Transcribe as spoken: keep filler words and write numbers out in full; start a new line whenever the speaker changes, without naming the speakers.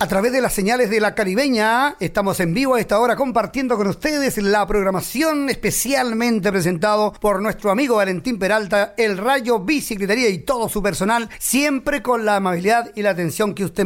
A través de las señales de la Caribeña, estamos en vivo a esta hora compartiendo con ustedes la programación especialmente presentado por nuestro amigo Valentín Peralta, el Rayo Bicicletería y todo su personal, siempre con la amabilidad y la atención que usted